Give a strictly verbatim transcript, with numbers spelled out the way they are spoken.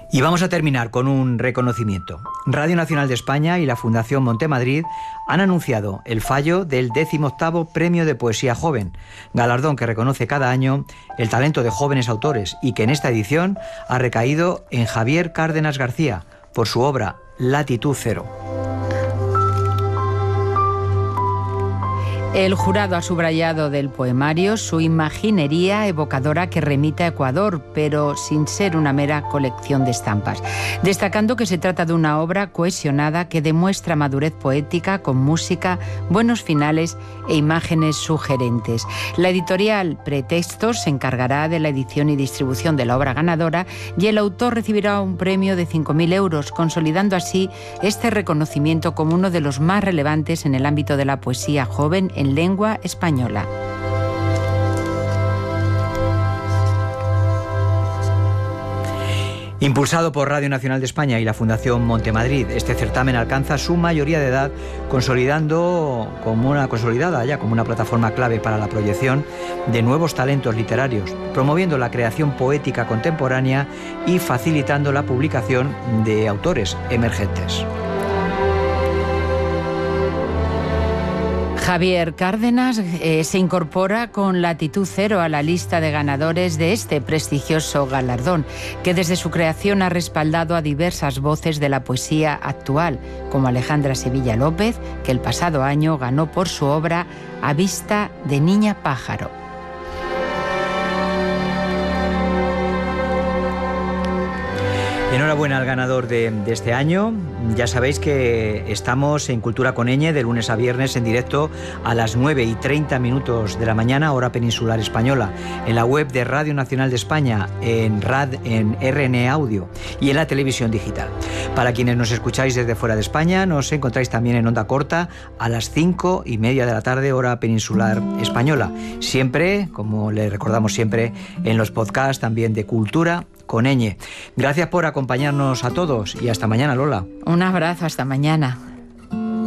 Y vamos a terminar con un reconocimiento. Radio Nacional de España y la Fundación Montemadrid han anunciado el fallo del decimoctavo Premio de Poesía Joven, galardón que reconoce cada año el talento de jóvenes autores y que en esta edición ha recaído en Javier Cárdenas García por su obra Latitud Cero. El jurado ha subrayado del poemario su imaginería evocadora que remite a Ecuador, pero sin ser una mera colección de estampas, destacando que se trata de una obra cohesionada que demuestra madurez poética con música, buenos finales e imágenes sugerentes. La editorial Pretextos se encargará de la edición y distribución de la obra ganadora y el autor recibirá un premio de cinco mil euros, consolidando así este reconocimiento como uno de los más relevantes en el ámbito de la poesía joven en lengua española. Impulsado por Radio Nacional de España y la Fundación Montemadrid, este certamen alcanza su mayoría de edad, consolidando como una consolidada ya como una plataforma clave para la proyección de nuevos talentos literarios, promoviendo la creación poética contemporánea y facilitando la publicación de autores emergentes. Javier Cárdenas eh, se incorpora con Latitud Cero a la lista de ganadores de este prestigioso galardón, que desde su creación ha respaldado a diversas voces de la poesía actual, como Alejandra Sevilla López, que el pasado año ganó por su obra A vista de niña pájaro. Enhorabuena al ganador de, de este año. Ya sabéis que estamos en Cultura con Ñ de lunes a viernes en directo a las nueve y treinta minutos de la mañana, hora peninsular española, en la web de Radio Nacional de España, en, Rad, en R N Audio y en la televisión digital. Para quienes nos escucháis desde fuera de España, nos encontráis también en onda corta a las cinco y media de la tarde, hora peninsular española. Siempre, como le recordamos siempre, en los podcasts también de Cultura con Ñ. Gracias por acompañarnos a todos y hasta mañana, Lola. Un abrazo, hasta mañana.